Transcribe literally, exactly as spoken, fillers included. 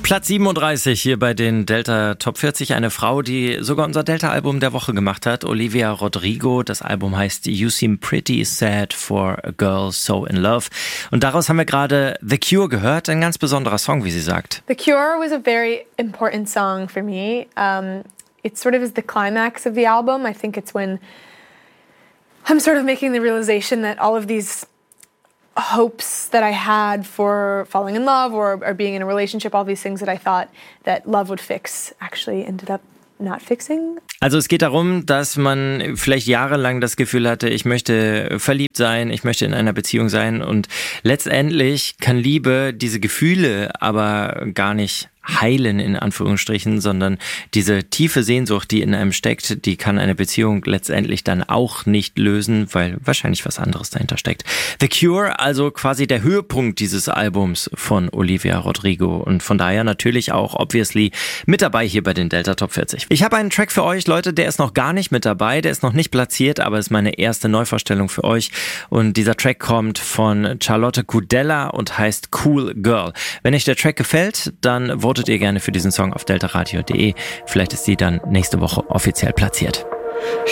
Platz siebenunddreißig hier bei den Delta Top vierzig. Eine Frau, die sogar unser Delta-Album der Woche gemacht hat. Olivia Rodrigo. Das Album heißt You Seem Pretty Sad for a Girl So in Love. Und daraus haben wir gerade The Cure gehört. Ein ganz besonderer Song, wie sie sagt. The Cure was a very important song for me. Um, it sort of is the climax of the album. I think it's when I'm sort of making the realization that all of these hopes that I had for falling in love or, or being in a relationship, all these things that I thought that love would fix, actually ended up not fixing. Also es geht darum, dass man vielleicht jahrelang das Gefühl hatte, ich möchte verliebt sein, ich möchte in einer Beziehung sein und letztendlich kann Liebe diese Gefühle aber gar nicht heilen, in Anführungsstrichen, sondern diese tiefe Sehnsucht, die in einem steckt, die kann eine Beziehung letztendlich dann auch nicht lösen, weil wahrscheinlich was anderes dahinter steckt. The Cure, also quasi der Höhepunkt dieses Albums von Olivia Rodrigo und von daher natürlich auch obviously mit dabei hier bei den Delta Top vierzig. Ich habe einen Track für euch, Leute, der ist noch gar nicht mit dabei, der ist noch nicht platziert, aber ist meine erste Neuvorstellung für euch und dieser Track kommt von Charlotte Kudella und heißt Cool Girl. Wenn euch der Track gefällt, dann votet ihr gerne für diesen Song auf delta radio punkt de. Vielleicht ist sie dann nächste Woche offiziell platziert.